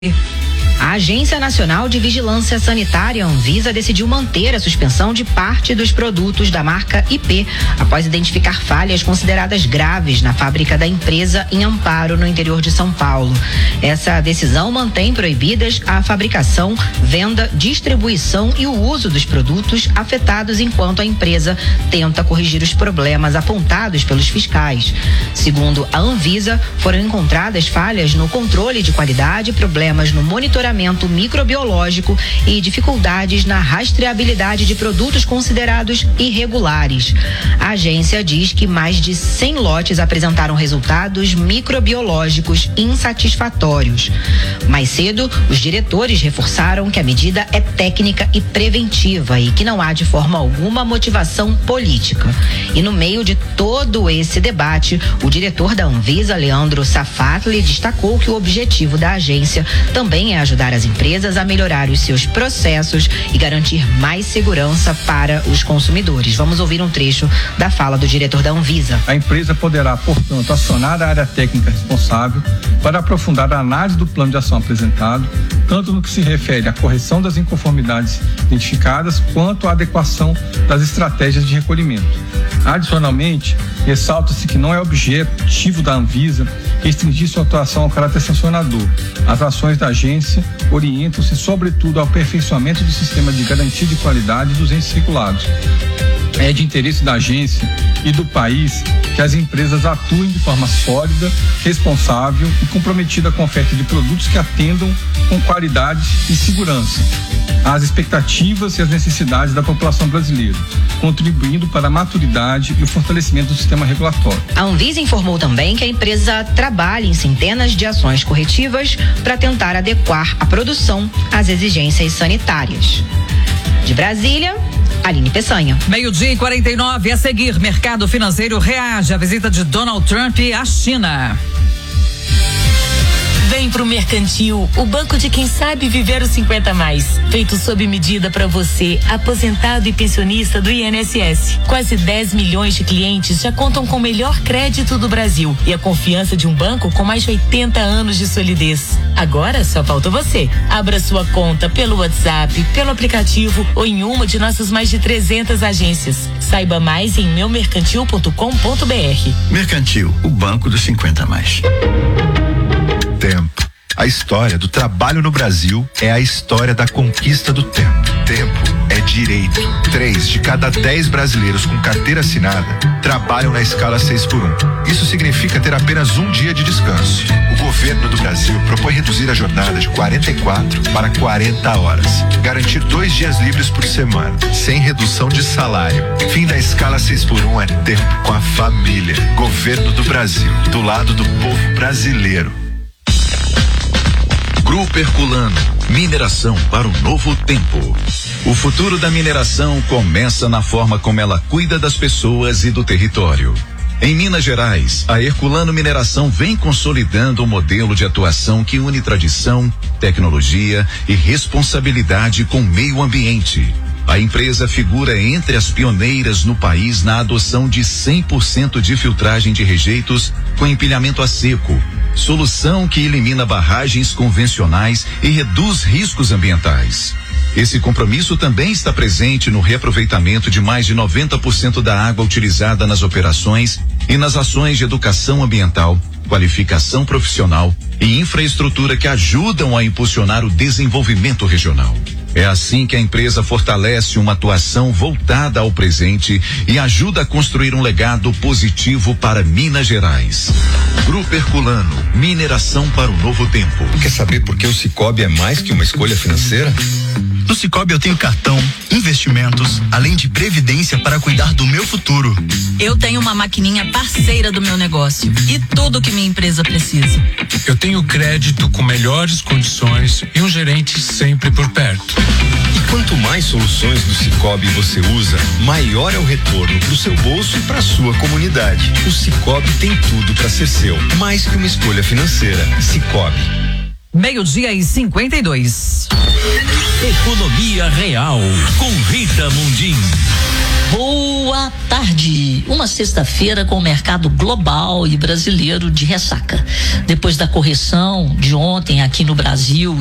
A Agência Nacional de Vigilância Sanitária, Anvisa, decidiu manter a suspensão de parte dos produtos da marca IP, após identificar falhas consideradas graves na fábrica da empresa em Amparo, no interior de São Paulo. Essa decisão mantém proibidas a fabricação, venda, distribuição e o uso dos produtos afetados enquanto a empresa tenta corrigir os problemas apontados pelos fiscais. Segundo a Anvisa, foram encontradas falhas no controle de qualidade, problemas no monitoramento microbiológico e dificuldades na rastreabilidade de produtos considerados irregulares. A agência diz que mais de 100 lotes apresentaram resultados microbiológicos insatisfatórios. Mais cedo, os diretores reforçaram que a medida é técnica e preventiva e que não há de forma alguma motivação política. E no meio de todo esse debate, o diretor da Anvisa, Leandro Safatli, destacou que o objetivo da agência também é ajudar as empresas a melhorar os seus processos e garantir mais segurança para os consumidores. Vamos ouvir um trecho da fala do diretor da Anvisa. A empresa poderá, portanto, acionar a área técnica responsável para aprofundar a análise do plano de ação apresentado, tanto no que se refere à correção das inconformidades identificadas, quanto à adequação das estratégias de recolhimento. Adicionalmente, ressalta-se que não é objetivo da Anvisa restringir sua atuação ao caráter sancionador. As ações da agência orientam-se, sobretudo, ao aperfeiçoamento do sistema de garantia de qualidade dos entes circulados. É de interesse da agência e do país que as empresas atuem de forma sólida, responsável e comprometida com a oferta de produtos que atendam com qualidade e segurança às expectativas e às necessidades da população brasileira, contribuindo para a maturidade e o fortalecimento do sistema regulatório. A Anvisa informou também que a empresa trabalha em centenas de ações corretivas para tentar adequar a produção às exigências sanitárias. De Brasília, Aline Peçanha. 12:49, a seguir, mercado financeiro reage à visita de Donald Trump à China. Vem pro Mercantil, o banco de quem sabe viver os 50 mais. Feito sob medida para você, aposentado e pensionista do INSS. Quase 10 milhões de clientes já contam com o melhor crédito do Brasil e a confiança de um banco com mais de 80 anos de solidez. Agora só falta você. Abra sua conta pelo WhatsApp, pelo aplicativo ou em uma de nossas mais de 300 agências. Saiba mais em meumercantil.com.br. Mercantil, o banco dos 50 mais. Tempo. A história do trabalho no Brasil é a história da conquista do tempo. Tempo é direito. 3 de cada 10 brasileiros com carteira assinada trabalham na escala 6x1. Isso significa ter apenas um dia de descanso. O governo do Brasil propõe reduzir a jornada de 44 para 40 horas. Garantir 2 dias livres por semana, sem redução de salário. Fim da escala 6x1 é tempo com a família. Governo do Brasil, do lado do povo brasileiro. Grupo Herculano, mineração para um novo tempo. O futuro da mineração começa na forma como ela cuida das pessoas e do território. Em Minas Gerais, a Herculano Mineração vem consolidando um modelo de atuação que une tradição, tecnologia e responsabilidade com o meio ambiente. A empresa figura entre as pioneiras no país na adoção de 100% de filtragem de rejeitos com empilhamento a seco, solução que elimina barragens convencionais e reduz riscos ambientais. Esse compromisso também está presente no reaproveitamento de mais de 90% da água utilizada nas operações e nas ações de educação ambiental, qualificação profissional e infraestrutura que ajudam a impulsionar o desenvolvimento regional. É assim que a empresa fortalece uma atuação voltada ao presente e ajuda a construir um legado positivo para Minas Gerais. Grupo Herculano, mineração para o novo tempo. Quer saber por que o Sicoob é mais que uma escolha financeira? No Sicoob eu tenho cartão, investimentos, além de previdência para cuidar do meu futuro. Eu tenho uma maquininha parceira do meu negócio e tudo que minha empresa precisa. Eu tenho crédito com melhores condições e um gerente sempre por perto. E quanto mais soluções do Sicoob você usa, maior é o retorno para o seu bolso e para a sua comunidade. O Sicoob tem tudo para ser seu, mais que uma escolha financeira. Sicoob. 12:52. Economia Real, com Rita Mundim. Boa tarde. Uma sexta-feira com o mercado global e brasileiro de ressaca. Depois da correção de ontem aqui no Brasil